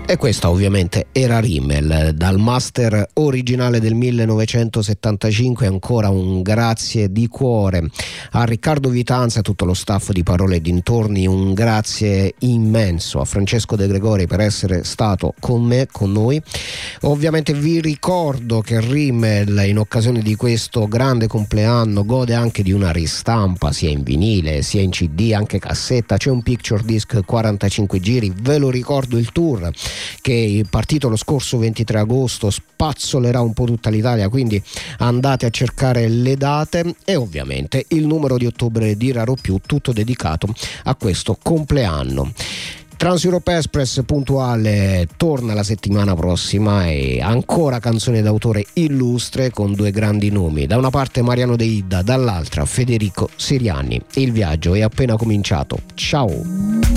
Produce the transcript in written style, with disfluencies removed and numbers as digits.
E questa ovviamente era Rimmel, dal master originale del 1975. Ancora un grazie di cuore a Riccardo Vitanza e a tutto lo staff di Parole e Dintorni, un grazie immenso a Francesco De Gregori per essere stato con noi. Ovviamente vi ricordo che Rimmel in occasione di questo grande compleanno gode anche di una ristampa sia in vinile sia in CD, anche cassetta, c'è un picture disc 45 giri, ve lo ricordo il tour che è partito lo scorso 23 agosto, spazzolerà un po' tutta l'Italia, quindi andate a cercare le date, e ovviamente il numero di ottobre di Raro Più, tutto dedicato a questo compleanno. Trans-Europe Express puntuale torna la settimana prossima, e ancora canzone d'autore illustre con due grandi nomi, da una parte Mariano De Idda, dall'altra Federico Siriani. Il viaggio è appena cominciato. Ciao.